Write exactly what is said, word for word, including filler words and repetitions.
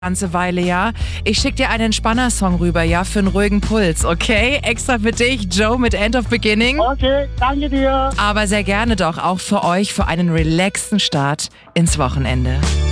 ganze Weile, ja. Ich schick dir einen Entspanner-Song rüber, ja, für einen ruhigen Puls, okay? Extra für dich, Joe mit End of Beginning. Okay, danke dir. Aber sehr gerne doch auch für euch, für einen relaxten Start ins Wochenende.